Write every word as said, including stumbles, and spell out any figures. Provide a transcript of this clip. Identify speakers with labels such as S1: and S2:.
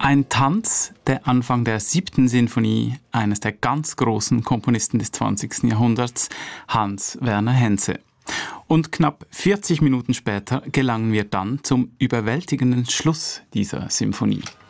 S1: Ein Tanz, der Anfang der siebten Sinfonie eines der ganz großen Komponisten des zwanzigsten Jahrhunderts, Hans Werner Henze. Und knapp vierzig Minuten später gelangen wir dann zum überwältigenden Schluss dieser Symphonie.